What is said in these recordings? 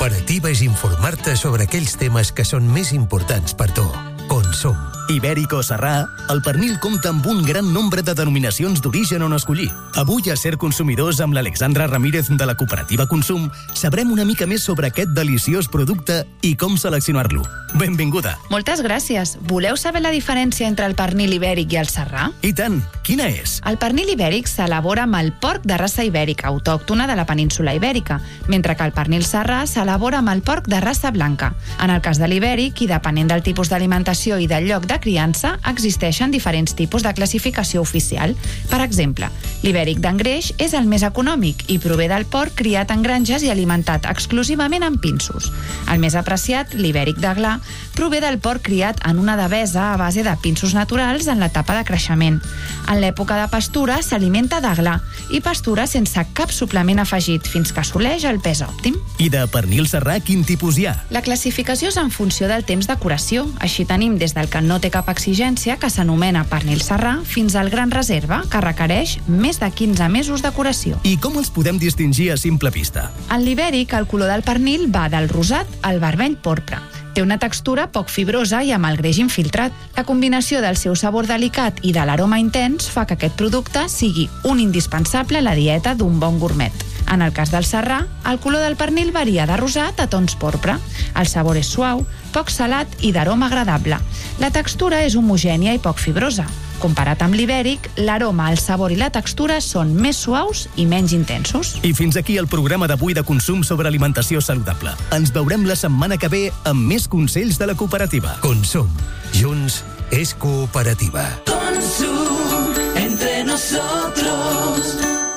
Cooperativa és informar-te sobre aquells temes que són més importants per tu. Consum. Ibèric o Serrà, el pernil compta amb un gran nombre de denominacions d'origen on escollir. Avui, a Ser Consumidors, amb l'Alexandra Ramírez de la Cooperativa Consum, sabrem una mica més sobre aquest deliciós producte i com seleccionar-lo. Benvinguda. Moltes gràcies. Voleu saber la diferència entre el pernil ibèric i el serrà? I tant. Quina és? El pernil ibèric s'elabora amb el porc de raça ibèrica, autòctona de la península ibèrica, mentre que el pernil serrà s'elabora amb el porc de raça blanca. En el cas de l'ibèric, i depenent del tipus d'alimentació i del lloc de criança, existeixen diferents tipus de classificació oficial. Per exemple, l'ibèric d'engreix és el més econòmic i prové del porc criat en granges i alimentat exclusivament amb pinsos. El més apreciat, l'ibèric de gla, prové del porc criat en una devesa a base de pinsos naturals en l'etapa de creixement. En l'època de pastura s'alimenta de gla i pastura sense cap suplement afegit fins que assoleix el pes òptim. I de pernil serrà, quin tipus hi ha? La classificació és en funció del temps de curació. Així tenim des del que no té cap exigència, que s'anomena pernil serrà, fins al gran reserva, que requereix més de 15 mesos de curació. I com els podem distingir a simple vista? En l'ibèric, el color del pernil va del rosat al vermell porpra. Té una textura poc fibrosa i amb el greix infiltrat. La combinació del seu sabor delicat i de l'aroma intens fa que aquest producte sigui un indispensable a la dieta d'un bon gourmet. En el cas del serrà, el color del pernil varia de rosat a tons porpra. El sabor és suau, poc salat i d'aroma agradable. La textura és homogènia i poc fibrosa. Comparat amb l'ibèric, l'aroma, el sabor i la textura són més suaus i menys intensos. I fins aquí el programa d'avui de consum sobre alimentació saludable. Ens veurem la setmana que ve amb més consells de la cooperativa. Consum. Junts és cooperativa. Consum entre nosotros.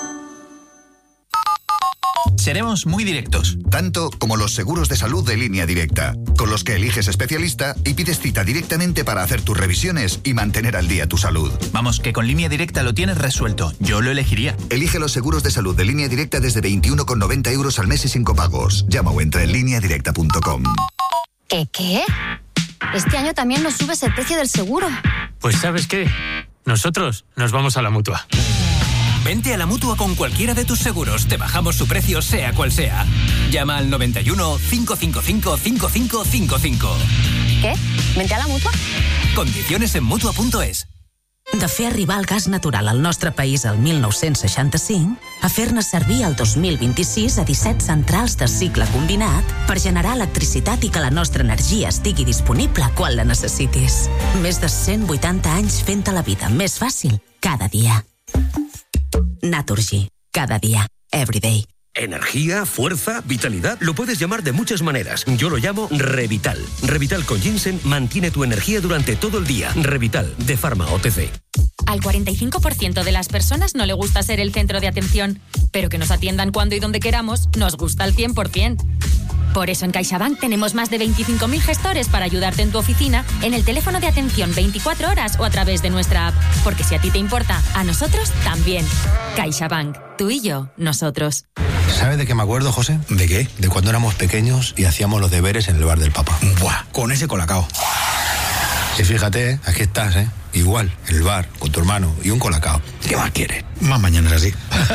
Seremos muy directos. Tanto como los seguros de salud de Línea Directa, con los que eliges especialista y pides cita directamente para hacer tus revisiones y mantener al día tu salud. Vamos, que con Línea Directa lo tienes resuelto. Yo lo elegiría. Elige los seguros de salud de Línea Directa desde 21,90 € al mes y sin copagos. Llama o entra en lineadirecta.com. ¿Qué? Este año también nos subes el precio del seguro. Pues ¿sabes qué? Nosotros nos vamos a la Mutua. Vente a la Mutua con cualquiera de tus seguros. Te bajamos su precio, sea cual sea. Llama al 91 555 5555. Què? Vente a la Mutua? Condiciones en Mutua.es. De fer arribar el gas natural al nostre país el 1965 a fer-ne servir el 2026 a 17 centrals de cicle combinat per generar electricitat i que la nostra energia estigui disponible quan la necessitis. Més de 180 anys fent-te la vida més fàcil cada dia. Naturgy. Cada día. Every day. Energía, fuerza, vitalidad, lo puedes llamar de muchas maneras. Yo lo llamo Revital. Revital con ginseng mantiene tu energía durante todo el día. Revital, de Pharma OTC. Al 45% de las personas no le gusta ser el centro de atención, pero que nos atiendan cuando y donde queramos nos gusta al 100%. Por eso en CaixaBank tenemos más de 25.000 gestores para ayudarte en tu oficina, en el teléfono de atención 24 horas o a través de nuestra app. Porque si a ti te importa, a nosotros también. CaixaBank. Tú y yo, nosotros. ¿Sabe de qué me acuerdo, José? ¿De qué? De cuando éramos pequeños y hacíamos los deberes en el bar del Papa. ¡Buah! Con ese colacao. Y fíjate, aquí estás, ¿eh? Igual, en el bar, con tu hermano y un colacao. ¿Qué más quieres? Más mañanas así.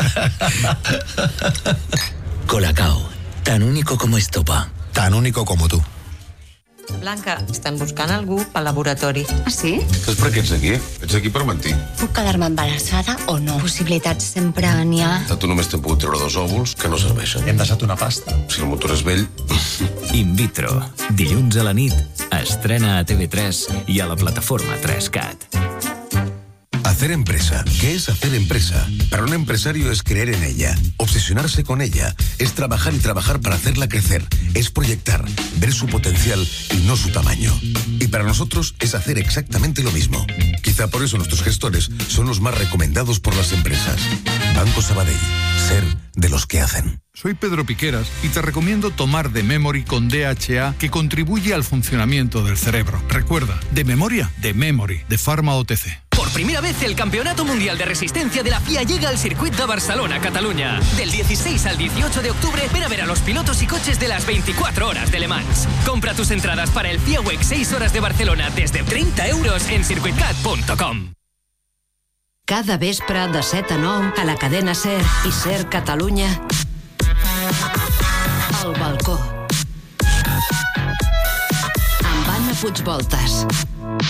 Colacao. Tan único como estopa. Tan único como tú. Blanca, estan buscant algú pel laboratori. Ah, sí? Saps per què ets aquí? Ets aquí per mentir. Puc quedar-me embarassada o no? Possibilitats sempre n'hi ha. Tu només t'hem pogut treure 2 òvuls que no serveixen. Hem deixat una pasta. Si el motor és vell... In vitro. Dilluns a la nit. Estrena a TV3 i a la plataforma 3CAT. Hacer empresa. ¿Qué es hacer empresa? Para un empresario es creer en ella, obsesionarse con ella, es trabajar y trabajar para hacerla crecer, es proyectar, ver su potencial y no su tamaño. Y para nosotros es hacer exactamente lo mismo. Quizá por eso nuestros gestores son los más recomendados por las empresas. Banco Sabadell. Ser de los que hacen. Soy Pedro Piqueras y te recomiendo tomar The Memory con DHA, que contribuye al funcionamiento del cerebro. Recuerda, de memoria, The Memory, de Pharma OTC. Por primera vez el Campeonato Mundial de Resistencia de la FIA llega al circuit de Barcelona, Catalunya. Del 16 al 18 de octubre, ven a ver a los pilotos y coches de las 24 horas de Le Mans. Compra tus entradas para el FIA Week 6 horas de Barcelona desde 30 € en circuitcat.com. Cada vespre de 7 a 9 a la cadena SER i SER Catalunya. Al balcó. Amb Anna Puigvoltas.